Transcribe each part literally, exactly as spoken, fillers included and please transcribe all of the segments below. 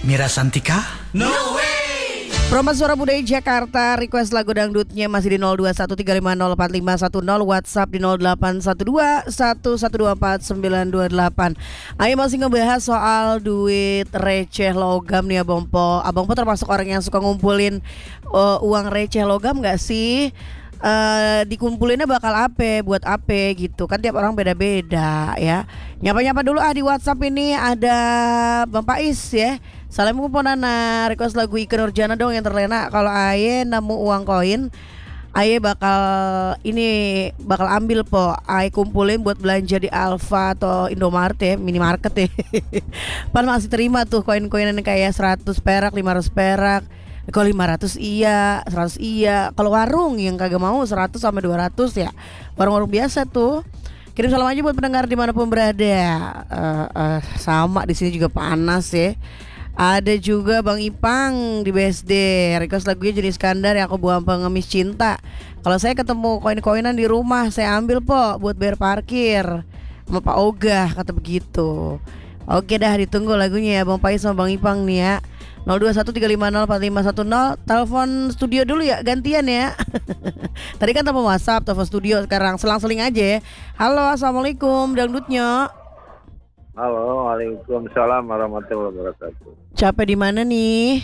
Mira Santika? No way! Promo Suara Budaya Jakarta, request lagu dangdutnya masih di nol dua satu tiga lima nol empat lima satu nol, WhatsApp di nol delapan satu dua satu satu dua empat sembilan dua delapan. Ayo masih ngebahas soal duit receh logam nih Abang Po. Abang Po termasuk orang yang suka ngumpulin uh, uang receh logam gak sih? Uh, dikumpulinnya bakal apa, buat apa gitu kan, tiap orang beda-beda ya. Nyapa-nyapa dulu ah di WhatsApp ini ada Bang Pais ya. Assalamualaikum Ponana, request lagu Ikke Nurjana dong yang terlena. Kalau Aye nemu uang koin, Aye bakal ini bakal ambil po. Aye kumpulin buat belanja di Alfa atau Indomaret ya, minimarket ya. Pan masih terima tuh koin-koinan kayak seratus perak, lima ratus perak. Kalau lima ratus iya, seratus iya. Kalau warung yang kagak mau seratus sampai dua ratus ya. Warung-warung biasa tuh. Kirim salam aja buat pendengar dimanapun berada. Uh, uh, sama di sini juga panas ya. Ada juga Bang Ipang di B S D. Request lagunya Joni Iskandar yang aku buang pengemis cinta. Kalau saya ketemu koin-koinan di rumah, saya ambil po buat bayar parkir sama Pak Ogah, kata begitu. Oke dah, ditunggu lagunya ya Bang Pais sama Bang Ipang nih ya. nol dua satu tiga lima nol empat lima satu nol. Telepon studio dulu ya, gantian ya. Tadi kan telepon WhatsApp, telepon studio, sekarang selang-seling aja ya. Halo, assalamualaikum dangdutnya. Halo, waalaikumsalam warahmatullahi wabarakatuh. Capek di mana nih?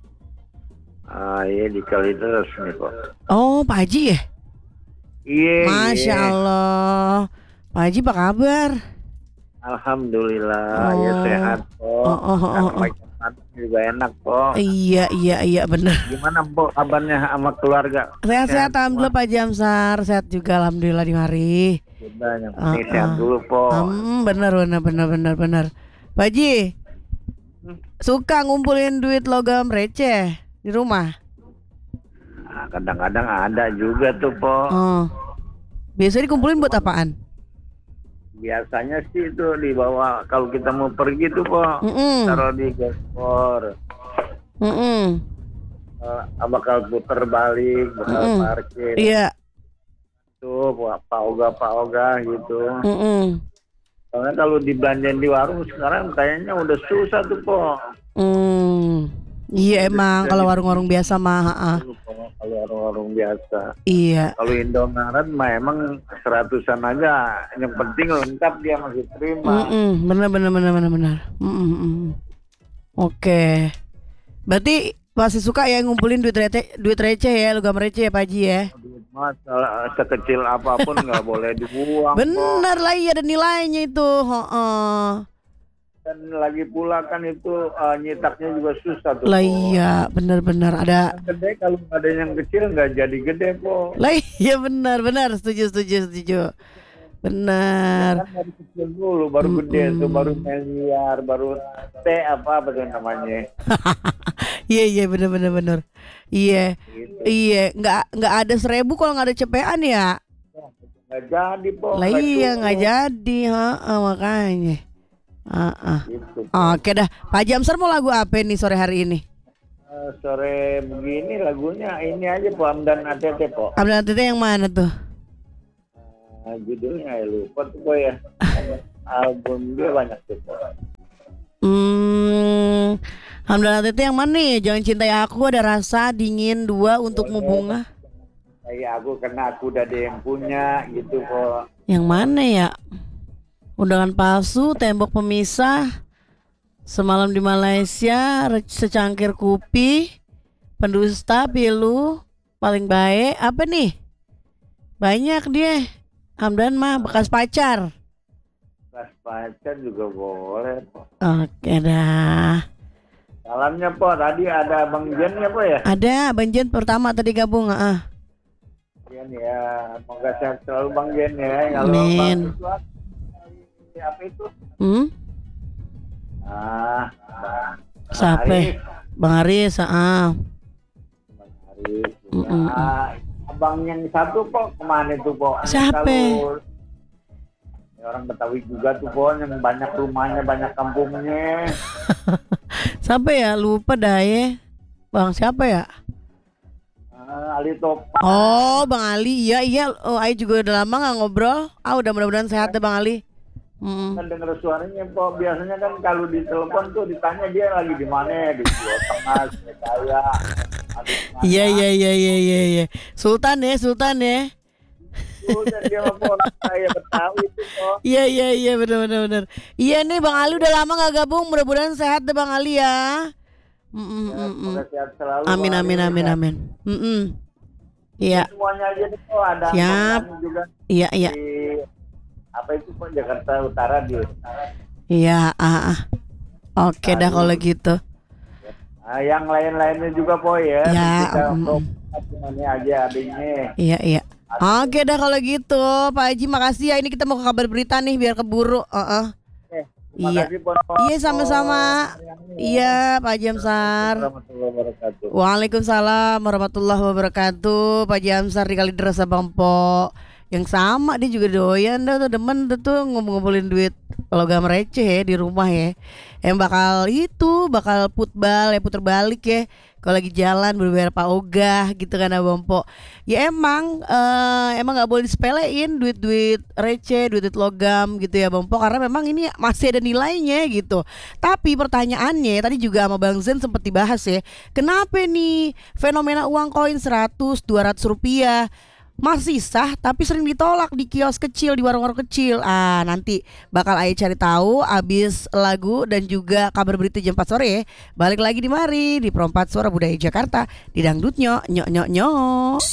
Ah, iya di Kalideres nih Pak. Oh, Pak Haji ya? Iya. Masya iya. Allah. Pak Haji apa kabar? Alhamdulillah, Oh. ya sehat Pak. Oh, oh, oh, oh, oh. Juga enak Pak. Iya, iya, iya benar. Gimana Pak kabarnya sama keluarga? Sehat-sehat alhamdulillah Pak Jamsar. Sehat juga alhamdulillah di mari. Sudah, yang Uh, penting sehat uh. dulu Pak. Hmm, benar benar benar benar benar. Pak Haji, suka ngumpulin duit logam receh di rumah? Nah, kadang-kadang ada juga tuh Pak. Oh. Biasanya dikumpulin buat apaan? Biasanya sih itu dibawa kalau kita mau pergi tuh Pak. Mm-mm. Taruh di gaspor. Mm-mm. Uh, bakal puter balik, bakal Mm-mm. parkir. Iya. Tuh, Pak Oga, Pak Oga gitu. Mm-mm. Soalnya kalau dibelanjain di warung sekarang kayaknya udah susah tuh, Po. Hmm. Iya emang kalau warung-warung biasa mah. ah. Kalau warung-warung biasa. Iya. Kalau Indomaret mah emang seratusan aja. Yang penting lengkap dia masih terima. Mm-mm. Benar benar benar benar benar. Mm-mm. Oke. Berarti masih suka ya ngumpulin duit receh, duit receh ya, logam receh ya Pak Haji ya. Masalah sekecil apapun nggak boleh dibuang. Bener lah, iya ada nilainya itu. Heeh. Dan lagi pula kan itu uh, nyetaknya juga susah tuh. Lah Po. iya, bener-bener ada. Yang gede kalau ada yang kecil nggak jadi gede Po. Lah iya benar benar, setuju setuju setuju. Benar. Kan dari kecil dulu baru Mm-mm. gede tuh, baru miliar, baru T apa apa tuh namanya. Iya iya benar benar benar. Iya. Gitu. Iya, nggak nggak ada seribu kalau nggak ada cepean ya. Nggak jadi Po. Lah nggak iya cukup. nggak jadi, heeh makanya. Heeh. Gitu, Po. Oke dah, Pak Jamsar mau lagu apa nih sore hari ini? Eh, sore begini lagunya ini aja Po, Hamdan A T T Po. Abdul Tete yang mana tuh? Nah, judulnya ya lupa tuh Po ya. Album dia banyak tuh Po. Hmm, Alhamdulillah Tete yang mana nih? Jangan cintai aku, ada rasa dingin dua untukmu bunga. Kayak aku kena aku udah ada yang punya gitu Po. Yang mana ya? Undangan palsu, tembok pemisah, semalam di Malaysia, re- secangkir kopi, pendusta, pilu, paling baik. Apa nih? Banyak dia. Hamdan mah bekas pacar. Pas pacar juga boleh Po. Oke dah. Salamnya Po, tadi ada Bang Jen ya Po ya? Ada Bang Jen pertama tadi gabung. Ah. Jen ya, semoga sehat selalu Bang Jen ya. Kalau Amin. Bang itu apa itu? Hmm? Ah, Bang Siapa? Arif. Bang Aris. Ah. Bang Arif. Mm-mm. Ah, abang yang satu Po, kemana tuh Po? Siapa? Kalau- ya, orang Betawi juga tuh Po, yang banyak rumahnya, banyak kampungnya. Siapa ya? Lupa dah ya. Bang siapa ya? Ah, Ali Topa. Oh, Bang Ali. Iya, iya. Oh, Ai juga udah lama gak ngobrol. Ah, udah mudah-mudahan sehat ya Bang Ali. Mm. kan denger suaranya po. Biasanya kan kalau di telepon tuh ditanya dia lagi di mana, di Jawa Tengah, Surabaya. Iya iya iya iya iya iya. Sultan ya, Sultan ya. Dan dia mah po orang saya Betawi itu po. Iya iya iya benar benar benar. Iya nih Bang Ali udah lama nggak gabung, mudah-mudahan sehat deh Bang Ali ya. Mm, mm, Ya, mm, mm. semoga sehat selalu. Amin Bang amin Ali. amin amin. Mm, mm. Iya Semuanya aja nih po, ada Siap. Bang juga iya iya di apa itu po, Jakarta Utara di iya. Ah, ah. Oke dah kalau gitu. Nah, yang lain-lainnya juga po ya. Ya, Kita mm, untuk mm. semuanya aja adanya. Iya iya. Oke dah kalau gitu Pak Haji, makasih ya. Ini kita mau ke kabar berita nih biar keburu. Heeh. Oke, terima Iya. kasih, Po. Iya sama-sama. Iya Pak Haji Amsar. Warahmatullahi wabarakatuh. Waalaikumsalam warahmatullahi wabarakatuh. Pak Haji Amsar di Kalideres Abang Po. Yang sama dia juga doyan dah tuh, demen tuh, tuh ngumpul-ngumpulin duit logam receh ya di rumah ya. Yang bakal itu bakal putbal ya, puter balik ya. Kalau lagi jalan berbayar Pak Ogah gitu kan Abang Po. Ya emang eh, emang nggak boleh disepelein duit-duit receh, duit-duit logam gitu ya Bang Po, karena memang ini masih ada nilainya gitu. Tapi pertanyaannya tadi juga sama Bang Zen sempat dibahas ya. Kenapa nih fenomena uang koin seratus, dua ratus rupiah masih sah tapi sering ditolak di kios kecil, di warung-warung kecil. Ah, nanti bakal Ayah cari tahu abis lagu dan juga kabar berita jam empat sore ya. Balik lagi di mari di Perempat Suara Budaya Jakarta di Dangdut Nyok Nyok Nyok Nyok.